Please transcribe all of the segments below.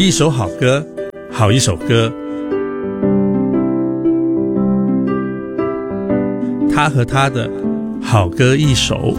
一首好歌，好一首歌。他和他的好歌一首。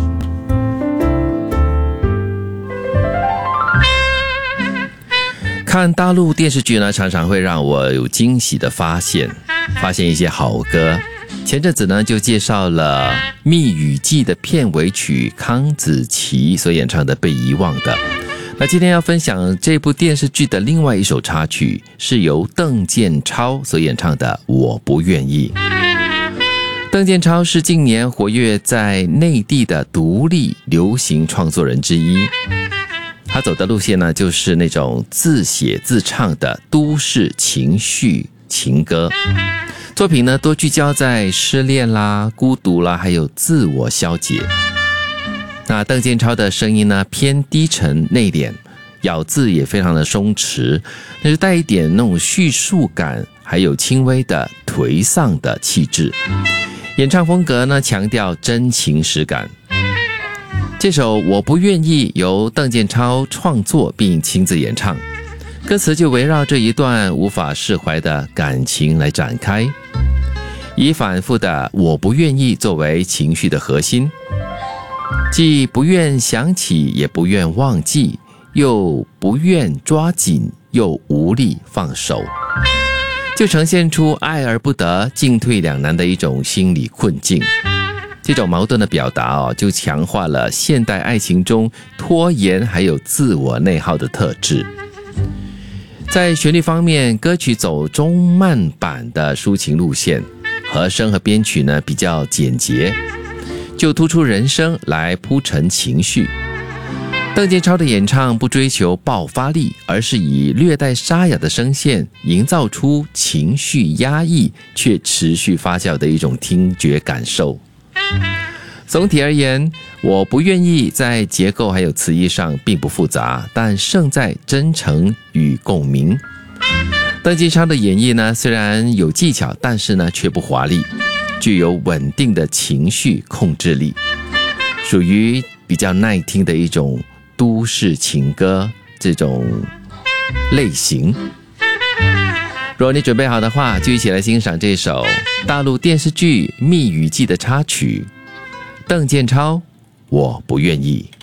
看大陆电视剧呢，常常会让我有惊喜的发现一些好歌。前阵子呢，就介绍了《蜜语记》的片尾曲康子琪所演唱的《被遗忘的》。那今天要分享这部电视剧的另外一首插曲，是由邓建超所演唱的《我不愿意》。邓建超是近年活跃在内地的独立流行创作人之一。他走的路线呢，就是那种自写自唱的都市情绪情歌。作品呢，多聚焦在失恋啦、孤独啦，还有自我消解。那邓建超的声音呢，偏低沉内敛，咬字也非常的松弛，那就带一点那种叙述感，还有轻微的颓丧的气质。演唱风格呢，强调真情实感。这首《我不愿意》由邓建超创作并亲自演唱，歌词就围绕这一段无法释怀的感情来展开，以反复的我不愿意作为情绪的核心，既不愿想起也不愿忘记，又不愿抓紧又无力放手，就呈现出爱而不得、进退两难的一种心理困境。这种矛盾的表达就强化了现代爱情中拖延还有自我内耗的特质。在旋律方面，歌曲走中慢版的抒情路线，和声和编曲呢比较简洁，就突出人声来铺陈情绪。邓建超的演唱不追求爆发力，而是以略带沙哑的声线营造出情绪压抑却持续发酵的一种听觉感受。总体而言，我不愿意在结构还有词义上并不复杂，但胜在真诚与共鸣。邓建超的演绎呢，虽然有技巧，但是呢却不华丽，具有稳定的情绪控制力，属于比较耐听的一种都市情歌这种类型。若你准备好的话，就一起来欣赏这首大陆电视剧《蜜语记》的插曲，邓建超《我不愿意》。